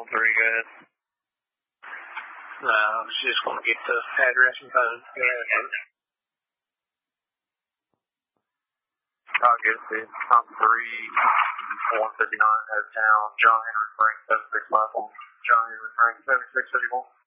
613, go ahead. No, I was just going to get the address and phone. I'll get it to you. I'm 3159 out of town. John Henry Frank 7651. John Henry Frank 7651.